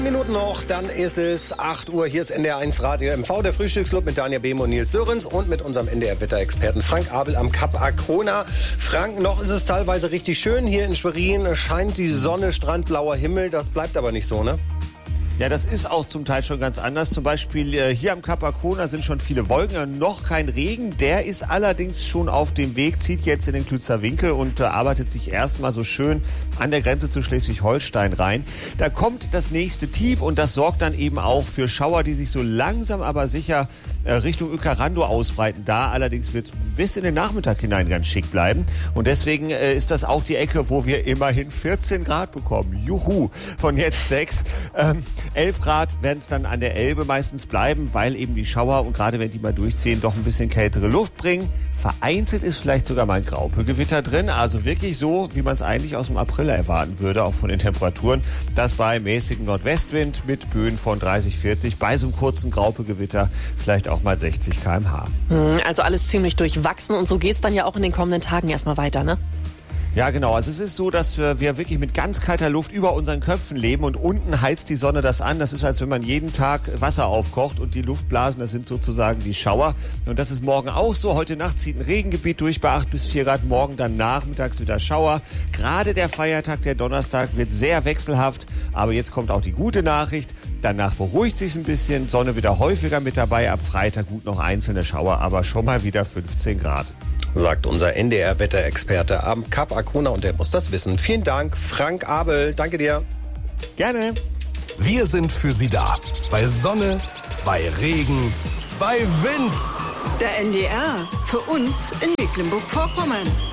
Minuten noch, dann ist es 8 Uhr. Hier ist NDR1 Radio MV, der Frühstücksclub mit Daniel Behm und Nils Sörens und mit unserem NDR-Wetterexperten Frank Abel am Kap Arkona. Frank, noch ist es teilweise richtig schön. Hier in Schwerin scheint die Sonne, strandblauer Himmel. Das bleibt aber nicht so, ne? Ja, das ist auch zum Teil schon ganz anders. Zum Beispiel hier am Kap Arkona sind schon viele Wolken, noch kein Regen. Der ist allerdings schon auf dem Weg, zieht jetzt in den Klützer Winkel und arbeitet sich erstmal so schön an der Grenze zu Schleswig-Holstein rein. Da kommt das nächste Tief und das sorgt dann eben auch für Schauer, die sich so langsam aber sicher Richtung Uecker-Randow ausbreiten. Da allerdings wird es bis in den Nachmittag hinein ganz schick bleiben. Und deswegen ist das auch die Ecke, wo wir immerhin 14 Grad bekommen. Juhu, von jetzt 6. 11 Grad werden es dann an der Elbe meistens bleiben, weil eben die Schauer und gerade wenn die mal durchziehen, doch ein bisschen kältere Luft bringen. Vereinzelt ist vielleicht sogar mal ein Graupegewitter drin, also wirklich so, wie man es eigentlich aus dem April erwarten würde, auch von den Temperaturen. Das bei mäßigem Nordwestwind mit Böen von 30, 40, bei so einem kurzen Graupegewitter vielleicht auch mal 60 km/h. Also alles ziemlich durchwachsen und so geht's dann ja auch in den kommenden Tagen erstmal weiter, ne? Ja, genau. Also es ist so, dass wir wirklich mit ganz kalter Luft über unseren Köpfen leben und unten heizt die Sonne das an. Das ist, als wenn man jeden Tag Wasser aufkocht und die Luftblasen, das sind sozusagen die Schauer. Und das ist morgen auch so. Heute Nacht zieht ein Regengebiet durch bei 8 bis 4 Grad. Morgen dann nachmittags wieder Schauer. Gerade der Feiertag, der Donnerstag, wird sehr wechselhaft. Aber jetzt kommt auch die gute Nachricht. Danach beruhigt sich ein bisschen. Sonne wieder häufiger mit dabei. Ab Freitag gut noch einzelne Schauer, aber schon mal wieder 15 Grad. Sagt unser NDR-Wetterexperte am Kap Arkona und der muss das wissen. Vielen Dank, Frank Abel. Danke dir. Gerne. Wir sind für Sie da. Bei Sonne, bei Regen, bei Wind. Der NDR. Für uns in Mecklenburg-Vorpommern.